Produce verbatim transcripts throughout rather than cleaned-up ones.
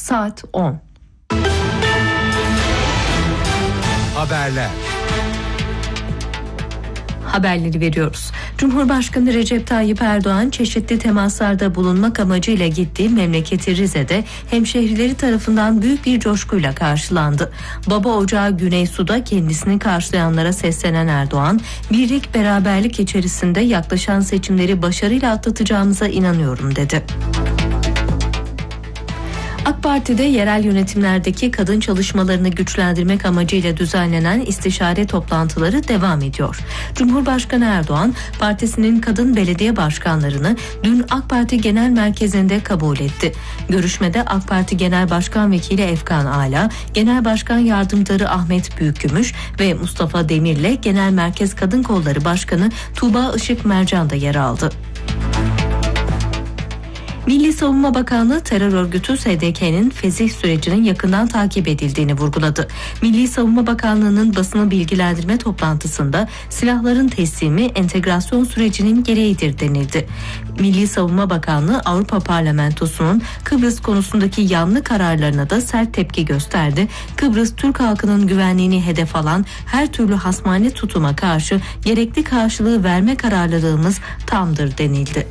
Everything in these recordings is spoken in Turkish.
saat on. Haberler. Haberleri veriyoruz. Cumhurbaşkanı Recep Tayyip Erdoğan çeşitli temaslarda bulunmak amacıyla gittiği memleketi Rize'de hemşehrileri tarafından büyük bir coşkuyla karşılandı. Baba ocağı Güneysu'da kendisini karşılayanlara seslenen Erdoğan, birlik beraberlik içerisinde yaklaşan seçimleri başarıyla atlatacağımıza inanıyorum dedi. AK Parti'de yerel yönetimlerdeki kadın çalışmalarını güçlendirmek amacıyla düzenlenen istişare toplantıları devam ediyor. Cumhurbaşkanı Erdoğan, partisinin kadın belediye başkanlarını dün AK Parti Genel Merkezi'nde kabul etti. Görüşmede AK Parti Genel Başkan Vekili Efkan Ala, Genel Başkan Yardımcıları Ahmet Büyükgümüş ve Mustafa Demir'le Genel Merkez Kadın Kolları Başkanı Tuğba Işık Mercan da yer aldı. Milli Savunma Bakanlığı terör örgütü S D K'nin fezih sürecinin yakından takip edildiğini vurguladı. Milli Savunma Bakanlığı'nın basını bilgilendirme toplantısında silahların teslimi entegrasyon sürecinin gereğidir denildi. Milli Savunma Bakanlığı Avrupa Parlamentosu'nun Kıbrıs konusundaki yanlı kararlarına da sert tepki gösterdi. Kıbrıs Türk halkının güvenliğini hedef alan her türlü hasmane tutuma karşı gerekli karşılığı verme kararlılığımız tamdır denildi.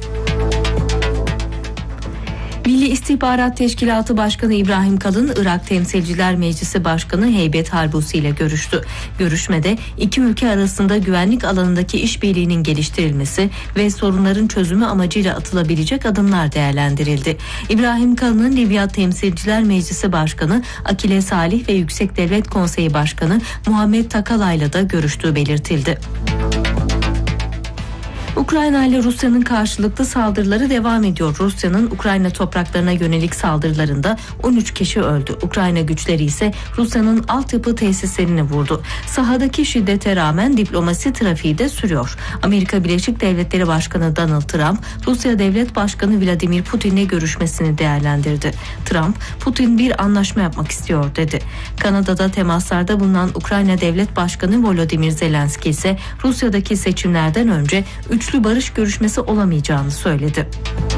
Milli İstihbarat Teşkilatı Başkanı İbrahim Kalın, Irak Temsilciler Meclisi Başkanı Heybet Halbusi ile görüştü. Görüşmede iki ülke arasında güvenlik alanındaki işbirliğinin geliştirilmesi ve sorunların çözümü amacıyla atılabilecek adımlar değerlendirildi. İbrahim Kalın'ın Libya Temsilciler Meclisi Başkanı Akile Salih ve Yüksek Devlet Konseyi Başkanı Muhammed Takalay'la da görüştüğü belirtildi. Ukrayna ile Rusya'nın karşılıklı saldırıları devam ediyor. Rusya'nın Ukrayna topraklarına yönelik saldırılarında on üç kişi öldü. Ukrayna güçleri ise Rusya'nın altyapı tesislerini vurdu. Sahadaki şiddete rağmen diplomasi trafiği de sürüyor. Amerika Birleşik Devletleri Başkanı Donald Trump, Rusya Devlet Başkanı Vladimir Putin'le görüşmesini değerlendirdi. Trump, Putin bir anlaşma yapmak istiyor dedi. Kanada'da temaslarda bulunan Ukrayna Devlet Başkanı Volodymyr Zelenski ise Rusya'daki seçimlerden önce üç Üçlü barış görüşmesi olamayacağını söyledi.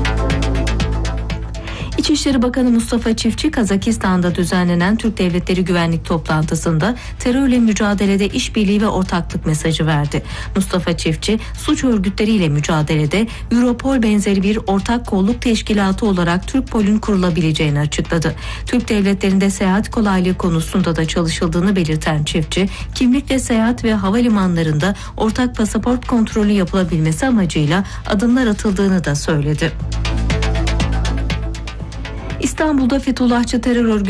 İçişleri Bakanı Mustafa Çiftçi, Kazakistan'da düzenlenen Türk Devletleri Güvenlik Toplantısı'nda terörle mücadelede işbirliği ve ortaklık mesajı verdi. Mustafa Çiftçi, suç örgütleriyle mücadelede Europol benzeri bir ortak kolluk teşkilatı olarak Türkpol'ün kurulabileceğini açıkladı. Türk devletlerinde seyahat kolaylığı konusunda da çalışıldığını belirten Çiftçi, kimlikle seyahat ve havalimanlarında ortak pasaport kontrolü yapılabilmesi amacıyla adımlar atıldığını da söyledi. İstanbul'da Fethullahçı terör örgütü